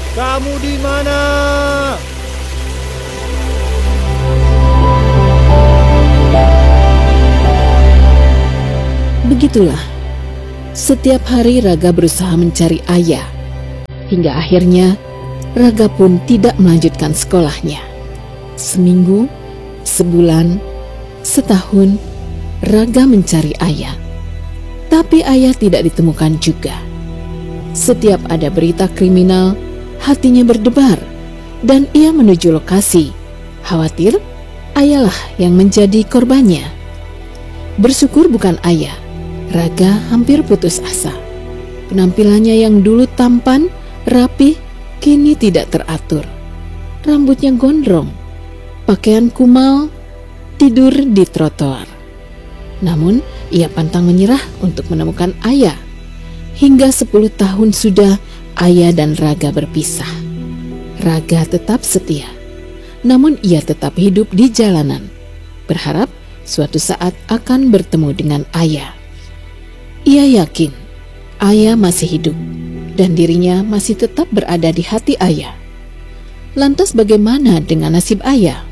Kamu di mana? Begitulah, setiap hari Raga berusaha mencari ayah. Hingga akhirnya, Raga pun tidak melanjutkan sekolahnya. Seminggu, sebulan, setahun, Raga mencari ayah. Tapi ayah tidak ditemukan juga. Setiap ada berita kriminal, hatinya berdebar, dan ia menuju lokasi. Khawatir, ayahlah yang menjadi korbannya. Bersyukur bukan ayah, Raga hampir putus asa. Penampilannya yang dulu tampan, rapih, kini tidak teratur. Rambutnya gondrong, pakaian kumal, tidur di trotoar. Namun, ia pantang menyerah untuk menemukan ayah. Hingga 10 tahun sudah ayah dan Raga berpisah. Raga tetap setia, namun ia tetap hidup di jalanan, berharap suatu saat akan bertemu dengan ayah. Ia yakin ayah masih hidup dan dirinya masih tetap berada di hati ayah. Lantas bagaimana dengan nasib ayah?